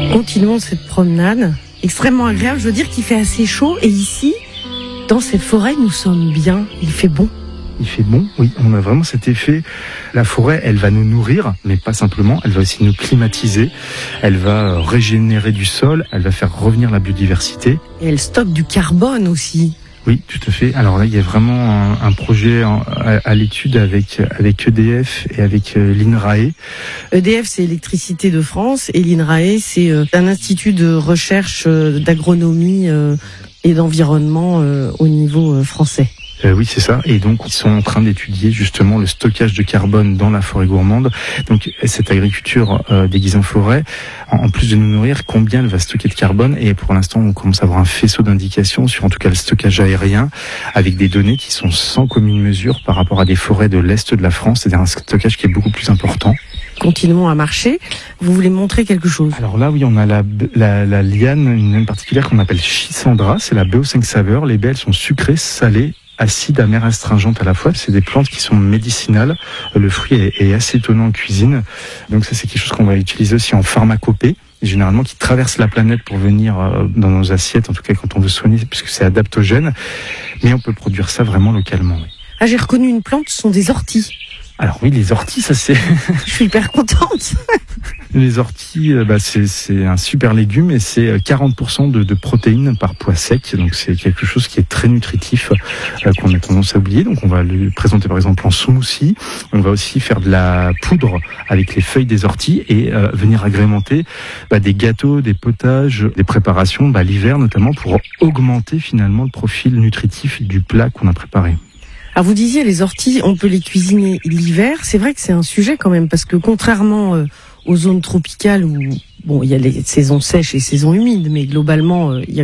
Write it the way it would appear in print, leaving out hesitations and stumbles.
Continuons cette promenade extrêmement agréable. Je veux dire qu'il fait assez chaud et ici, dans cette forêt, nous sommes bien. Il fait bon. Il fait bon, oui, on a vraiment cet effet. La forêt, elle va nous nourrir, mais pas simplement, elle va aussi nous climatiser, elle va régénérer du sol, elle va faire revenir la biodiversité. Et elle stocke du carbone aussi. Oui, tout à fait. Alors là, il y a vraiment un projet à l'étude avec EDF et avec l'INRAE. EDF, c'est Électricité de France, et l'INRAE, c'est un institut de recherche d'agronomie et d'environnement au niveau français. Oui, c'est ça. Et donc, ils sont en train d'étudier justement le stockage de carbone dans la forêt gourmande. Donc, cette agriculture déguisée en forêt, en plus de nous nourrir, combien elle va stocker de carbone? Et pour l'instant, on commence à avoir un faisceau d'indications sur en tout cas le stockage aérien, avec des données qui sont sans commune mesure par rapport à des forêts de l'Est de la France. C'est-à-dire un stockage qui est beaucoup plus important. Continuons à marcher. Vous voulez montrer quelque chose? Alors là, oui, on a la liane, une liane particulière qu'on appelle Schisandra. C'est la BO5 saveur. Les baies, elles sont sucrées, salées, acides, amères, astringentes à la fois. C'est des plantes qui sont médicinales. Le fruit est assez étonnant en cuisine. Donc ça, c'est quelque chose qu'on va utiliser aussi en pharmacopée, généralement qui traverse la planète pour venir dans nos assiettes, en tout cas quand on veut soigner, puisque c'est adaptogène. Mais on peut produire ça vraiment localement. Oui. Ah, j'ai reconnu une plante, ce sont des orties. Alors oui, les orties, ça c'est... Je suis hyper contente. Les orties, c'est un super légume et c'est 40% de protéines par poids sec. Donc c'est quelque chose qui est très nutritif, qu'on a tendance à oublier. Donc on va le présenter par exemple en smoothie. On va aussi faire de la poudre avec les feuilles des orties et venir agrémenter des gâteaux, des potages, des préparations l'hiver notamment pour augmenter finalement le profil nutritif du plat qu'on a préparé. Alors vous disiez les orties, on peut les cuisiner l'hiver. C'est vrai que c'est un sujet quand même parce que contrairement aux zones tropicales où il y a les saisons sèches et saisons humides, mais globalement il y a